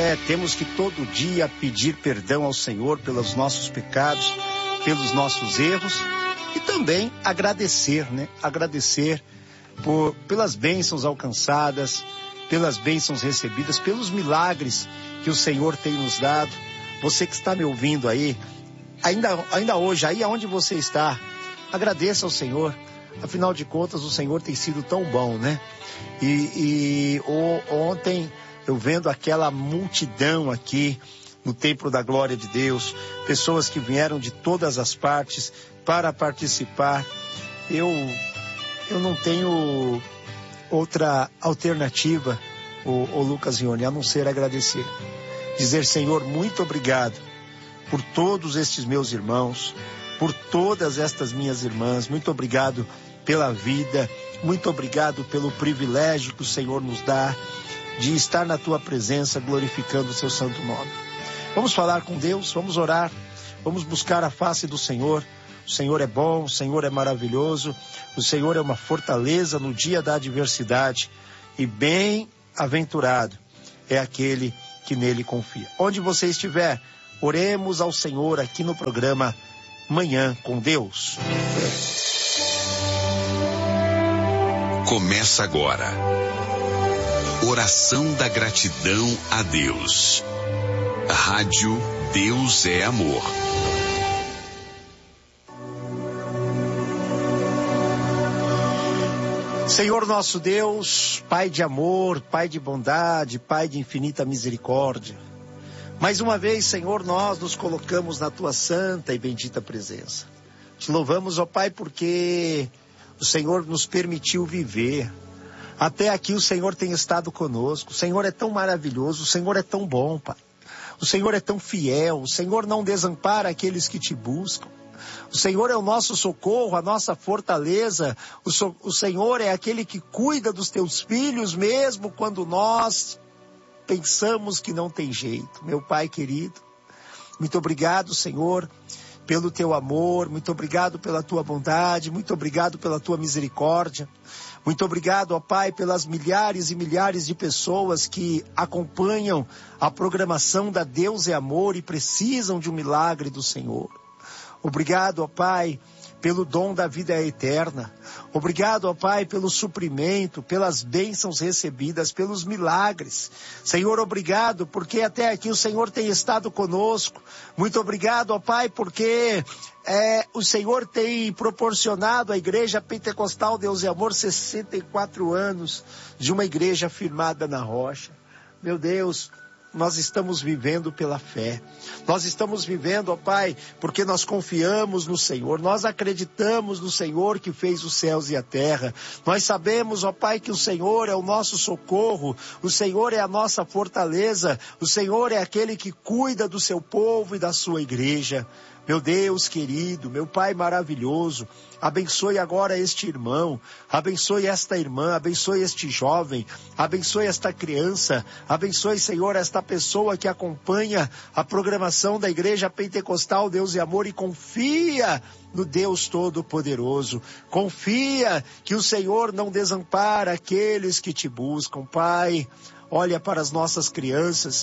Temos que todo dia pedir perdão ao Senhor pelos nossos pecados, pelos nossos erros e também agradecer, né? Agradecer pelas bênçãos alcançadas, pelas bênçãos recebidas, pelos milagres que o Senhor tem nos dado. Você que está me ouvindo aí, ainda hoje, aí aonde você está, agradeça ao Senhor. Afinal de contas, o Senhor tem sido tão bom, né? Ontem, eu vendo aquela multidão aqui no Templo da Glória de Deus, pessoas que vieram de todas as partes para participar, eu não tenho outra alternativa, o Lucas Rione, a não ser agradecer. Dizer, Senhor, muito obrigado por todos estes meus irmãos, por todas estas minhas irmãs, muito obrigado pela vida, muito obrigado pelo privilégio que o Senhor nos dá de estar na tua presença, glorificando o seu santo nome. Vamos falar com Deus, vamos orar, vamos buscar a face do Senhor. O Senhor é bom, o Senhor é maravilhoso, o Senhor é uma fortaleza no dia da adversidade e bem-aventurado é aquele que nele confia. Onde você estiver, oremos ao Senhor aqui no programa Manhã com Deus. Começa agora. Oração da gratidão a Deus. Rádio Deus é Amor. Senhor nosso Deus, Pai de amor, Pai de bondade, Pai de infinita misericórdia. Mais uma vez, Senhor, nós nos colocamos na tua santa e bendita presença. Te louvamos, ó Pai, porque o Senhor nos permitiu viver. Até aqui o Senhor tem estado conosco. O Senhor é tão maravilhoso, o Senhor é tão bom, Pai. O Senhor é tão fiel, o Senhor não desampara aqueles que te buscam. O Senhor é o nosso socorro, a nossa fortaleza. O Senhor é aquele que cuida dos teus filhos, mesmo quando nós pensamos que não tem jeito. Meu Pai querido, muito obrigado, Senhor, pelo teu amor, muito obrigado pela tua bondade, muito obrigado pela tua misericórdia. Muito obrigado, ó Pai, pelas milhares e milhares de pessoas que acompanham a programação da Deus é Amor e precisam de um milagre do Senhor. Obrigado, ó Pai, pelo dom da vida eterna. Obrigado, ó Pai, pelo suprimento, pelas bênçãos recebidas, pelos milagres. Senhor, obrigado, porque até aqui o Senhor tem estado conosco. Muito obrigado, ó Pai, porque o Senhor tem proporcionado à Igreja Pentecostal Deus é Amor 64 anos de uma igreja firmada na rocha. Meu Deus, nós estamos vivendo pela fé. Nós estamos vivendo, ó Pai, porque nós confiamos no Senhor. Nós acreditamos no Senhor que fez os céus e a terra. Nós sabemos, ó Pai, que o Senhor é o nosso socorro. O Senhor é a nossa fortaleza. O Senhor é aquele que cuida do seu povo e da sua igreja. Meu Deus querido, meu Pai maravilhoso, abençoe agora este irmão, abençoe esta irmã, abençoe este jovem, abençoe esta criança, abençoe, Senhor, esta pessoa que acompanha a programação da Igreja Pentecostal Deus e Amor e confia no Deus Todo-Poderoso. Confia que o Senhor não desampara aqueles que te buscam. Pai, olha para as nossas crianças.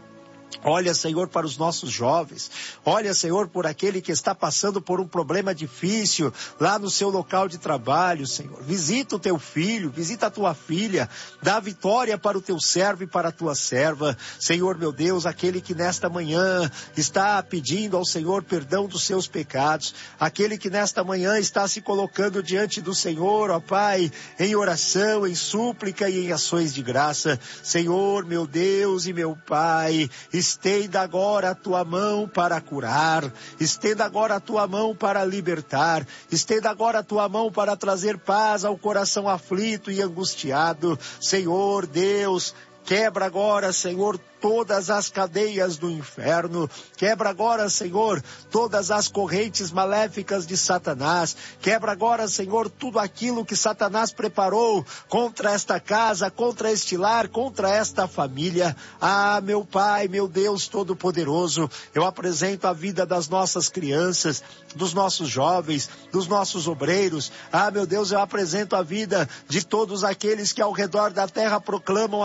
Olha, Senhor, para os nossos jovens. Olha, Senhor, por aquele que está passando por um problema difícil lá no seu local de trabalho, Senhor. Visita o teu filho, visita a tua filha. Dá vitória para o teu servo e para a tua serva. Senhor, meu Deus, aquele que nesta manhã está pedindo ao Senhor perdão dos seus pecados. Aquele que nesta manhã está se colocando diante do Senhor, ó Pai, em oração, em súplica e em ações de graça. Senhor, meu Deus e meu Pai, estenda agora a tua mão para curar, estenda agora a tua mão para libertar, estenda agora a tua mão para trazer paz ao coração aflito e angustiado. Senhor Deus, quebra agora, Senhor, todas as cadeias do inferno. Quebra agora, Senhor, todas as correntes maléficas de Satanás. Quebra agora, Senhor, tudo aquilo que Satanás preparou contra esta casa, contra este lar, contra esta família. Ah, meu Pai, meu Deus Todo-Poderoso, eu apresento a vida das nossas crianças, dos nossos jovens, dos nossos obreiros. Ah, meu Deus, eu apresento a vida de todos aqueles que ao redor da terra proclamam a tua santa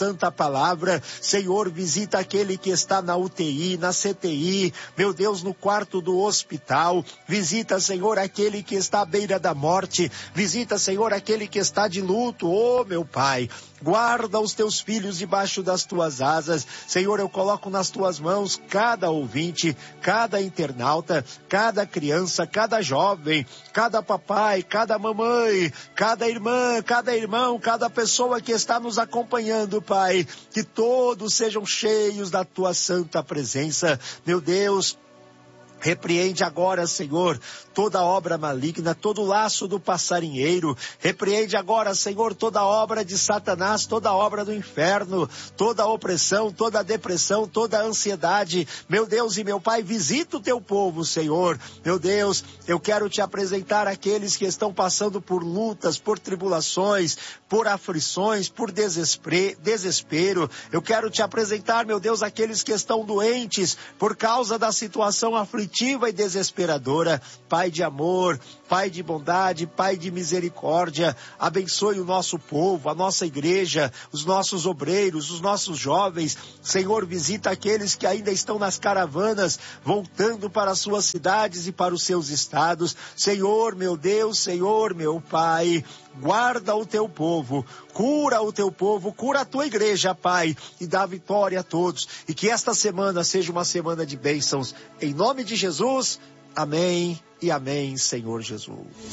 santa palavra. Senhor, visita aquele que está na UTI, na CTI, meu Deus, no quarto do hospital. Visita, Senhor, aquele que está à beira da morte. Visita, Senhor, aquele que está de luto. Oh, meu Pai, guarda os teus filhos debaixo das tuas asas. Senhor, eu coloco nas tuas mãos cada ouvinte, cada internauta, cada criança, cada jovem, cada papai, cada mamãe, cada irmã, cada irmão, cada pessoa que está nos acompanhando, Pai. Que todos sejam cheios da tua santa presença. Meu Deus, repreende agora, Senhor, toda obra maligna, todo laço do passarinheiro. Repreende agora, Senhor, toda obra de Satanás, toda obra do inferno, toda opressão, toda depressão, toda ansiedade. Meu Deus e meu Pai, visita o teu povo, Senhor. Meu Deus, eu quero te apresentar aqueles que estão passando por lutas, por tribulações, por aflições, por desespero. Eu quero te apresentar, meu Deus, aqueles que estão doentes por causa da situação aflitiva e desesperadora. Pai de amor, Pai de bondade, Pai de misericórdia, abençoe o nosso povo, a nossa igreja, os nossos obreiros, os nossos jovens. Senhor, visita aqueles que ainda estão nas caravanas, voltando para as suas cidades e para os seus estados. Senhor, meu Deus, Senhor, meu Pai, guarda o teu povo, cura o teu povo, cura a tua igreja, Pai, e dá vitória a todos. E que esta semana seja uma semana de bênçãos. Em nome de Jesus, amém e amém, Senhor Jesus.